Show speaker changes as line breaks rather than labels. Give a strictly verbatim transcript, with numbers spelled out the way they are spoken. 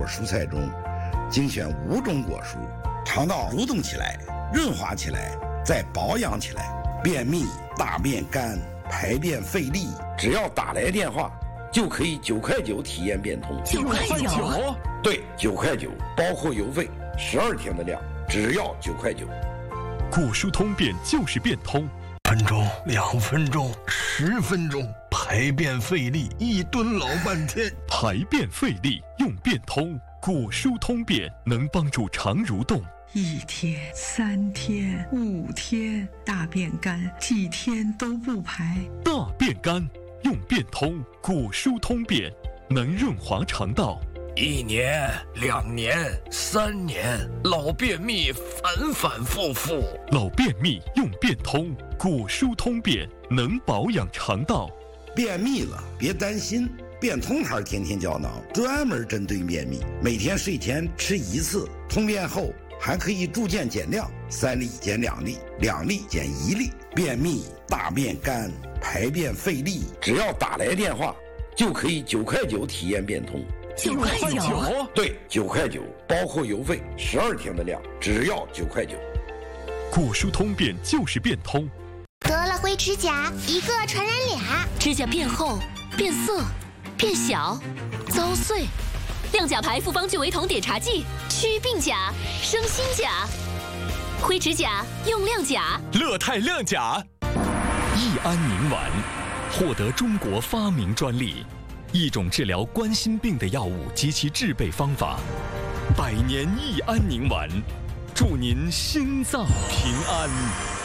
蔬菜中精选五种果蔬，肠道蠕动起来，润滑起来，再保养起来。便秘、大便干、排便费力，只要打来电话，就可以九块九体验变通。
九块九？
对，九块九，包括邮费，十二天的量，只要九块九。
果蔬通便就是变通。
分钟、两分钟、十分钟，排便费力，一蹲老半天。
排便费力用变通，果蔬通便能帮助肠蠕动。
一天、三天、五天，大便干，几天都不排。
大便干用变通，果蔬通便能润滑肠道。
一年、两年、三年，老便秘反反复复。
老便秘用变通，果蔬通便能保养肠道。
便秘了别担心，变通牌天天胶囊专门针对便秘，每天睡前吃一次，通便后还可以逐渐减量，三粒减两粒，两粒减一粒。便秘、大便干、排便费力，只要打来电话，就可以九块九体验变通。
九块九？
对，九块九，包括邮费，十二天的量，只要九块九。
果蔬通便就是变通。
得了灰指甲，一个传染俩，
指甲变厚、变色、变小、遭碎。亮甲牌复方聚维酮碘茶剂，祛病甲，生新甲。灰指甲用亮甲，
乐泰亮甲。益安宁丸获得中国发明专利，一种治疗冠心病的药物及其制备方法。百年益安宁丸，祝您心脏平安。